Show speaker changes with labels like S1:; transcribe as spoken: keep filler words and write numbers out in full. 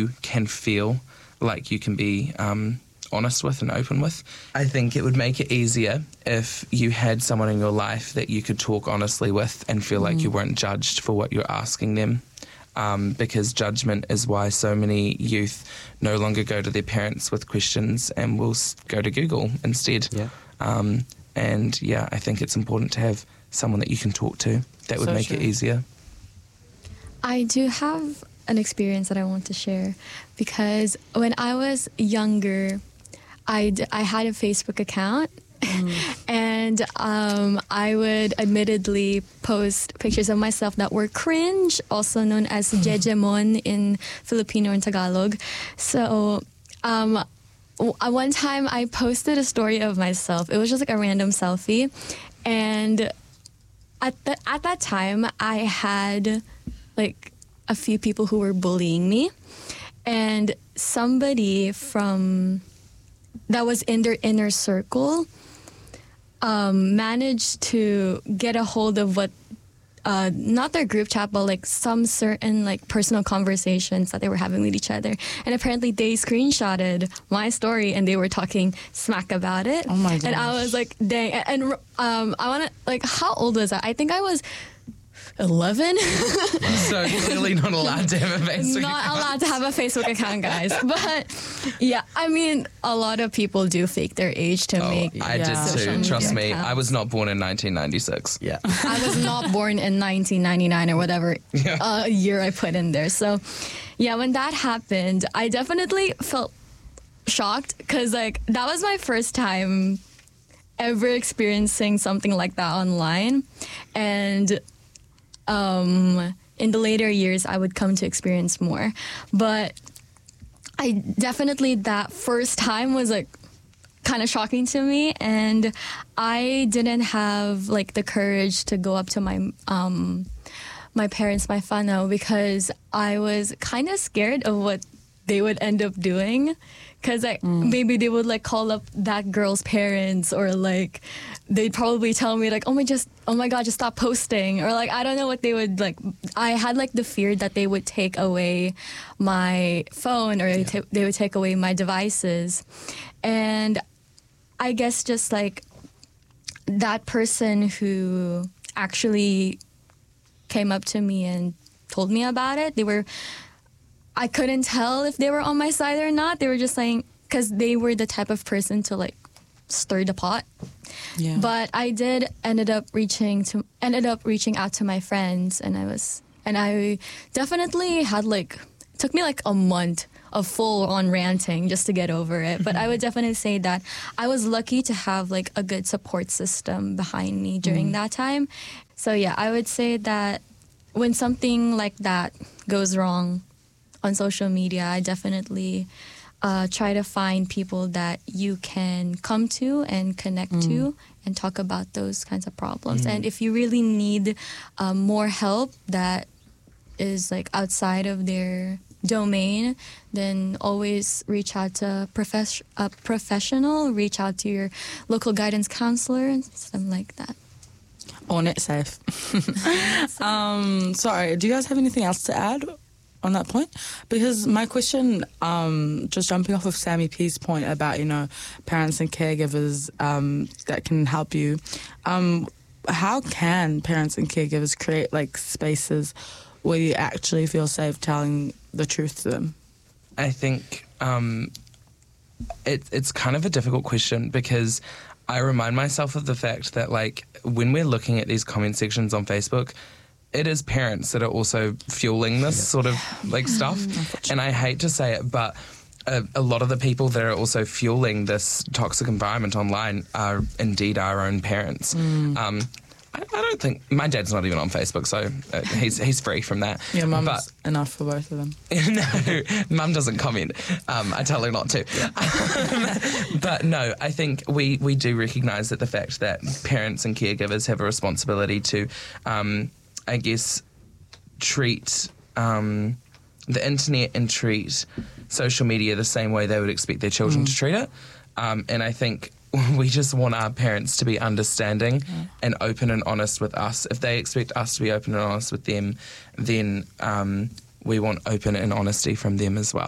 S1: you can feel like you can be um, honest with and open with. I think it would make it easier if you had someone in your life that you could talk honestly with and feel mm. like you weren't judged for what you're asking them. Um, because judgment is why so many youth no longer go to their parents with questions and will go to Google instead.
S2: Yeah.
S1: Um, and yeah, I think it's important to have someone that you can talk to. That would
S2: so
S1: make
S2: true.
S1: it easier.
S3: I do have an experience that I want to share, because when I was younger, I, d- I had a Facebook account. Mm. And um, I would admittedly post pictures of myself that were cringe, also known as Jejemon in Filipino and Tagalog. So um, w- one time I posted a story of myself. It was just like a random selfie. And at, the, at that time, I had like a few people who were bullying me. And somebody from that was in their inner circle Um, managed to get a hold of what, uh, not their group chat, but like some certain like personal conversations that they were having with each other. And apparently they screenshotted my story and they were talking smack about it.
S2: Oh my gosh.
S3: And I was like, dang. And um, I want to, like, how old was I? I think I was eleven.
S1: So clearly not allowed to have a Facebook
S3: Not
S1: account.
S3: allowed to have a Facebook account, guys. But yeah, I mean, a lot of people do fake their age to
S1: Oh,
S3: make
S1: I
S2: Yeah.
S1: did
S3: social
S1: too. Trust me,
S3: media accounts.
S1: I was not born in nineteen ninety-six.
S2: Yeah.
S3: I was not born in nineteen ninety-nine or whatever
S1: Yeah.
S3: uh, year I put in there. So yeah, when that happened, I definitely felt shocked, because like that was my first time ever experiencing something like that online. And um, in the later years, I would come to experience more. But I definitely, that first time was like kind of shocking to me, and I didn't have like the courage to go up to my um my parents, my whānau, because I was kind of scared of what they would end up doing, because like mm. maybe they would like call up that girl's parents, or like they'd probably tell me like, oh my just oh my god just stop posting, or like I don't know what they would like. I had like the fear that they would take away my phone, or yeah. t- they would take away my devices. And I guess just like that person who actually came up to me and told me about it, they were, I couldn't tell if they were on my side or not. They were just saying, because they were the type of person to like stir the pot.
S2: Yeah.
S3: But I did ended up reaching to ended up reaching out to my friends, and I was and I definitely had like it took me like a month of full on ranting just to get over it. But I would definitely say that I was lucky to have like a good support system behind me during mm. that time. So yeah, I would say that when something like that goes wrong on social media, I definitely uh, try to find people that you can come to and connect mm. to and talk about those kinds of problems. Mm. And if you really need um, more help that is like outside of their domain, then always reach out to profes- a professional, reach out to your local guidance counselor and something like that.
S2: Or NetSafe. um, sorry, do you guys have anything else to add on that point? Because my question, um, just jumping off of Sammy P's point about, you know, parents and caregivers um, that can help you, um, how can parents and caregivers create like spaces where you actually feel safe telling the truth to them?
S1: I think um, it, it's kind of a difficult question, because I remind myself of the fact that, like, when we're looking at these comment sections on Facebook, it is parents that are also fueling this sort of, like, stuff. And I hate to say it, but a, a lot of the people that are also fueling this toxic environment online are indeed our own parents. Mm. Um, I, I don't think... My dad's not even on Facebook, so uh, he's he's free from that.
S2: Yeah, mum's
S1: but,
S2: enough for both of them.
S1: No, mum doesn't comment. Um, I tell her not to. Um, but no, I think we, we do recognise that the fact that parents and caregivers have a responsibility to, um, I guess, treat um, the internet and treat social media the same way they would expect their children mm. to treat it. Um, and I think we just want our parents to be understanding yeah. and open and honest with us. If they expect us to be open and honest with them, then um, we want open and honesty from them as well.